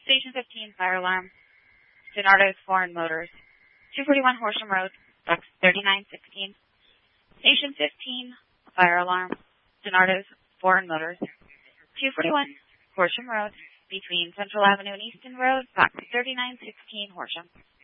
Station 15, fire alarm. Donardo's Foreign Motors. 241 Horsham Road, box 3916. Station 15, fire alarm. Donardo's Foreign Motors. 241 Horsham Road, between Central Avenue and Easton Road, box 3916, Horsham.